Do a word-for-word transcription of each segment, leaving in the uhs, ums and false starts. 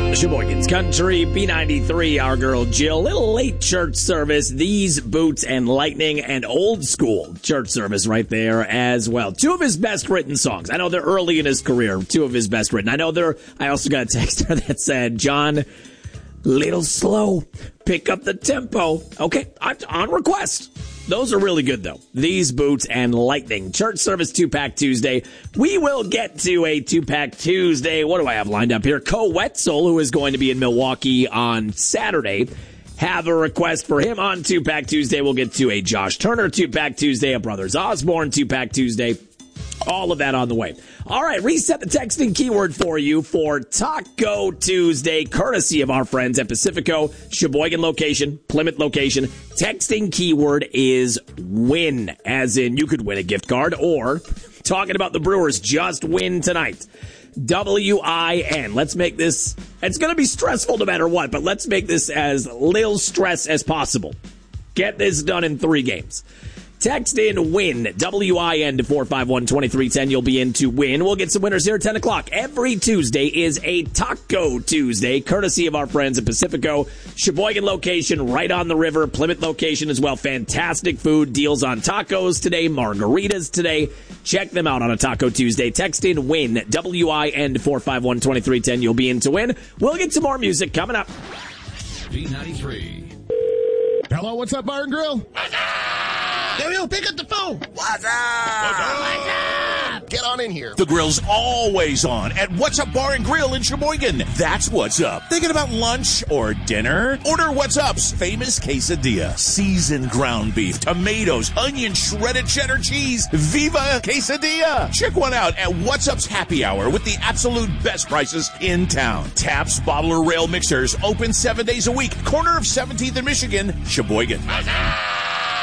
Sheboygan's Country, B ninety-three, our girl Jill. Little late church service, These Boots and Lightning, and Old School church service right there as well. Two of his best written songs. I know they're early in his career, two of his best written. I know they're, I also got a text that said, John, little slow, pick up the tempo. Okay, on request. Those are really good, though. These Boots and Lightning. Church service two-pack Tuesday. We will get to a two-pack Tuesday. What do I have lined up here? Co Wetzel, who is going to be in Milwaukee on Saturday, have a request for him on two-pack Tuesday. We'll get to a Josh Turner two-pack Tuesday, a Brothers Osborne two-pack Tuesday. All of that on the way. All right, reset the texting keyword for you for Taco Tuesday, courtesy of our friends at Pacifico, Sheboygan location, Plymouth location. Texting keyword is win, as in you could win a gift card, or talking about the Brewers, just win tonight. W I N. Let's make this, it's going to be stressful no matter what, but let's make this as little stress as possible. Get this done in three games. Text in WIN, W I N, to four five one, two three one zero. You'll be in to win. We'll get some winners here at ten o'clock. Every Tuesday is a Taco Tuesday, courtesy of our friends at Pacifico. Sheboygan location, right on the river. Plymouth location as well. Fantastic food. Deals on tacos today, margaritas today. Check them out on a Taco Tuesday. Text in WIN, W I N, to four five one, two three one zero. You'll be in to win. We'll get some more music coming up. B ninety-three. Hello, what's up, Bar and Grill? What's up? Yo, yo, pick up the phone. What's up? What's up? What's up? Get on in here. The grill's always on at What's Up Bar and Grill in Sheboygan. That's what's up. Thinking about lunch or dinner? Order What's Up's famous quesadilla. Seasoned ground beef, tomatoes, onion, shredded cheddar cheese. Viva Quesadilla! Check one out at What's Up's Happy Hour with the absolute best prices in town. Taps Bottle or Rail Mixers open seven days a week. Corner of seventeenth and Michigan, Sheboygan. What's up?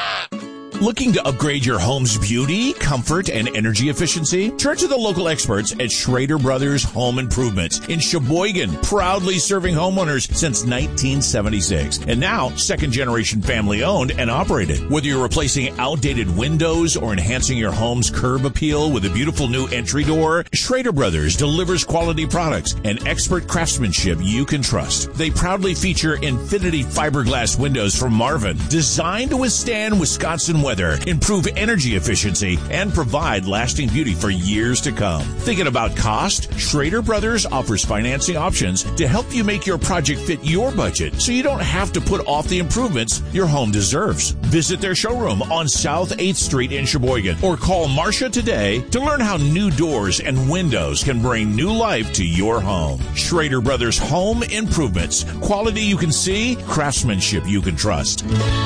Looking to upgrade your home's beauty, comfort, and energy efficiency? Turn to the local experts at Schrader Brothers Home Improvements in Sheboygan, proudly serving homeowners since nineteen seventy-six. And now, second-generation family-owned and operated. Whether you're replacing outdated windows or enhancing your home's curb appeal with a beautiful new entry door, Schrader Brothers delivers quality products and expert craftsmanship you can trust. They proudly feature Infinity fiberglass windows from Marvin, designed to withstand Wisconsin weather, improve energy efficiency, and provide lasting beauty for years to come. Thinking about cost? Schrader Brothers offers financing options to help you make your project fit your budget so you don't have to put off the improvements your home deserves. Visit their showroom on South eighth Street in Sheboygan or call Marcia today to learn how new doors and windows can bring new life to your home. Schrader Brothers Home Improvements. Quality you can see, craftsmanship you can trust.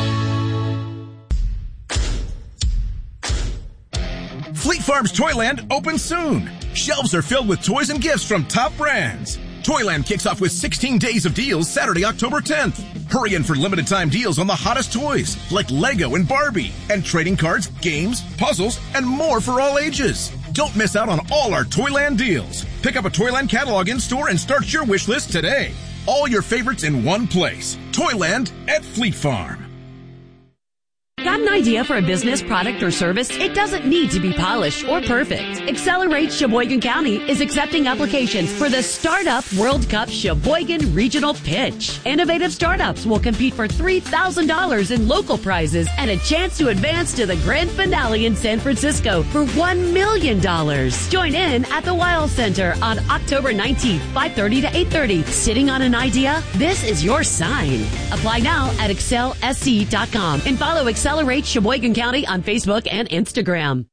Fleet Farm's Toyland opens soon. Shelves are filled with toys and gifts from top brands. Toyland kicks off with sixteen days of deals Saturday, October tenth. Hurry in for limited time deals on the hottest toys like Lego and Barbie, and trading cards, games, puzzles, and more for all ages. Don't miss out on all our Toyland deals. Pick up a Toyland catalog in-store and start your wish list today. All your favorites in one place. Toyland at Fleet Farm. Got an idea for a business, product, or service? It doesn't need to be polished or perfect. Accelerate Sheboygan County is accepting applications for the Startup World Cup Sheboygan Regional Pitch. Innovative startups will compete for three thousand dollars in local prizes and a chance to advance to the grand finale in San Francisco for one million dollars. Join in at the Weil Center on October nineteenth, five thirty to eight thirty. Sitting on an idea? This is your sign. Apply now at excel s c dot com and follow Excel Accelerate Sheboygan County on Facebook and Instagram.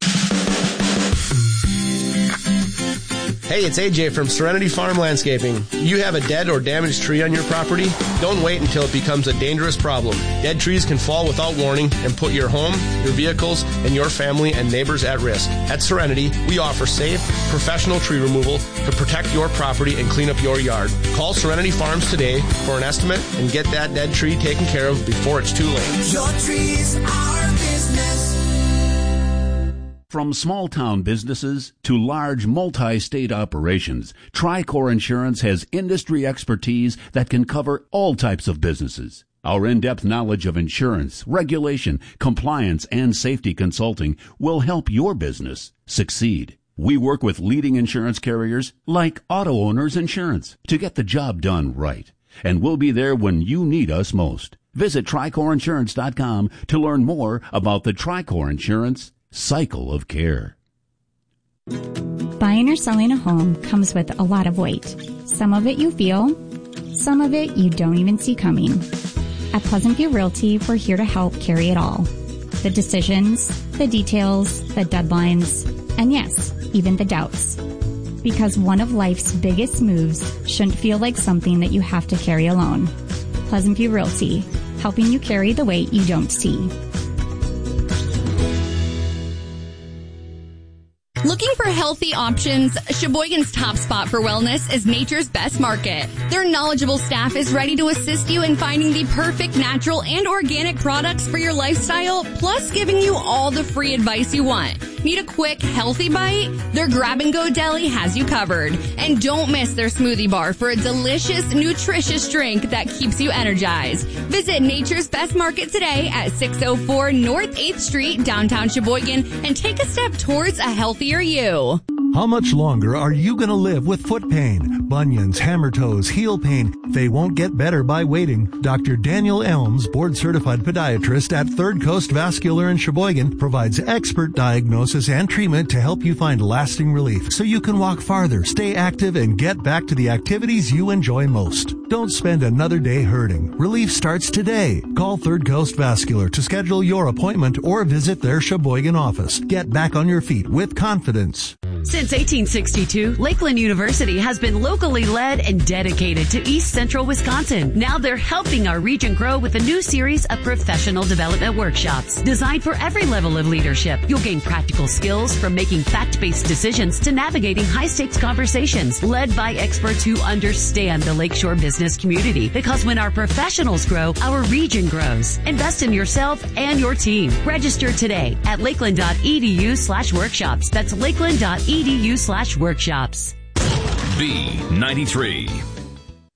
Hey, it's A J from Serenity Farm Landscaping. You have a dead or damaged tree on your property? Don't wait until it becomes a dangerous problem. Dead trees can fall without warning and put your home, your vehicles, and your family and neighbors at risk. At Serenity, we offer safe, professional tree removal to protect your property and clean up your yard. Call Serenity Farms today for an estimate and get that dead tree taken care of before it's too late. Your trees are business. From small-town businesses to large multi-state operations, Tricor Insurance has industry expertise that can cover all types of businesses. Our in-depth knowledge of insurance, regulation, compliance, and safety consulting will help your business succeed. We work with leading insurance carriers like Auto Owners Insurance to get the job done right. And we'll be there when you need us most. Visit Tricor Insurance dot com to learn more about the Tricor Insurance cycle of care. Buying or selling a home comes with a lot of weight. Some of it you feel, some of it you don't even see coming. At Pleasant View Realty, we're here to help carry it all. The decisions, the details, the deadlines, and yes, even the doubts. Because one of life's biggest moves shouldn't feel like something that you have to carry alone. Pleasant View Realty, helping you carry the weight you don't see. Looking for healthy options? Sheboygan's top spot for wellness is Nature's Best Market. Their knowledgeable staff is ready to assist you in finding the perfect natural and organic products for your lifestyle, plus giving you all the free advice you want. Need a quick, healthy bite? Their grab-and-go deli has you covered. And don't miss their smoothie bar for a delicious, nutritious drink that keeps you energized. Visit Nature's Best Market today at six oh four North eighth Street, downtown Sheboygan, and take a step towards a healthier you. How much longer are you going to live with foot pain, bunions, hammer toes, heel pain? They won't get better by waiting. Doctor Daniel Elms, board-certified podiatrist at Third Coast Vascular in Sheboygan, provides expert diagnosis and treatment to help you find lasting relief so you can walk farther, stay active, and get back to the activities you enjoy most. Don't spend another day hurting. Relief starts today. Call Third Coast Vascular to schedule your appointment or visit their Sheboygan office. Get back on your feet with confidence. Since eighteen sixty-two, Lakeland University has been locally led and dedicated to East Central Wisconsin. Now they're helping our region grow with a new series of professional development workshops designed for every level of leadership. You'll gain practical skills from making fact-based decisions to navigating high-stakes conversations led by experts who understand the Lakeshore business community. Because when our professionals grow, our region grows. Invest in yourself and your team. Register today at lakeland.edu slash workshops. That's lakeland.edu slash workshops. B ninety-three.